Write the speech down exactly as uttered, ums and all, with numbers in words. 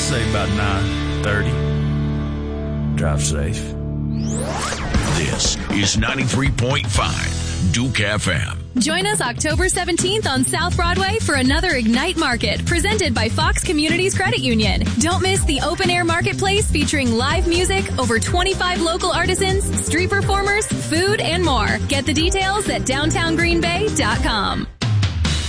say about nine thirty. Drive safe. This is ninety-three point five Duke F M. Join us October seventeenth on South Broadway for another Ignite Market presented by Fox Communities Credit Union. Don't miss the open-air marketplace featuring live music, over twenty-five local artisans, street performers, food, and more. Get the details at downtown green bay dot com.